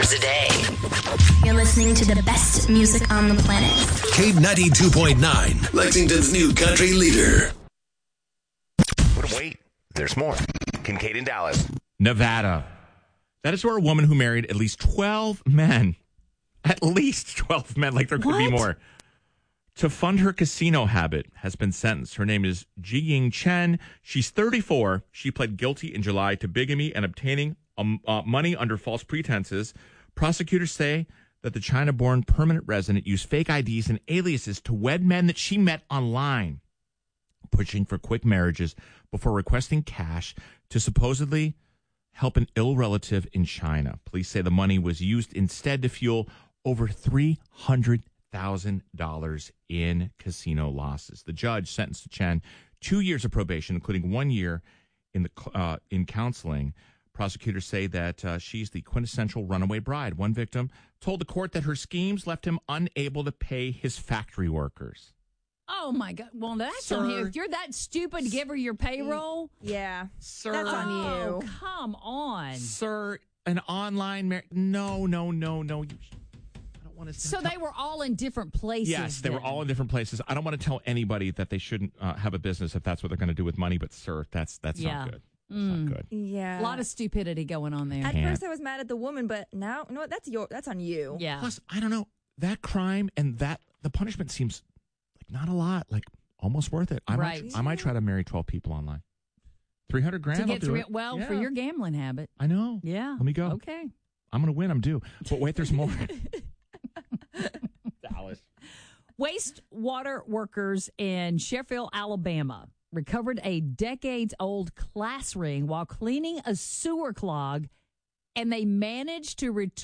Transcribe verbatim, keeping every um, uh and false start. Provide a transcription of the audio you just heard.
hours a day. You're listening to the best music on the planet. K ninety-two point nine, Lexington's new country leader. But wait, there's more. Kincaid in Dallas. Nevada. That is where a woman who married at least twelve men, at least twelve men, like there could What? be more, to fund her casino habit has been sentenced. Her name is Jiying Chen. She's thirty-four. She pled guilty in July to bigamy and obtaining um, uh, money under false pretenses. Prosecutors say that the China-born permanent resident used fake I Ds and aliases to wed men that she met online, pushing for quick marriages before requesting cash to supposedly help an ill relative in China. Police say the money was used instead to fuel over three hundred thousand dollars in casino losses. The judge sentenced Chen two years of probation, including one year in the uh, in counseling. Prosecutors say that uh, she's the quintessential runaway bride. One victim told the court that her schemes left him unable to pay his factory workers. Oh, my God. Well, that's Sir. on you. If you're that stupid, give her your payroll. Yeah. Sir. That's on Oh, you. come on. Sir, an online marriage? No, no, no, no. You, I don't want to. So they were all in different places. Yes, they were then. all in different places. I don't want to tell anybody that they shouldn't uh, have a business if that's what they're going to do with money. But sir, that's that's Yeah. not good. That's Mm. not good. Yeah. A lot of stupidity going on there. At Can't. first, I was mad at the woman, but now, you know what? That's your. That's on you. Yeah. Plus, I don't know, that crime and that the punishment seems like not a lot, like almost worth it. I Right. might I might try to marry twelve people online. Three hundred grand. to I'll get do three, it. well, Yeah. for your gambling habit. I know. Yeah. Let me go. Okay. I'm going to win. I'm due. But wait, there's more. Dallas. Wastewater workers in Sheffield, Alabama recovered a decades-old class ring while cleaning a sewer clog, and they managed to return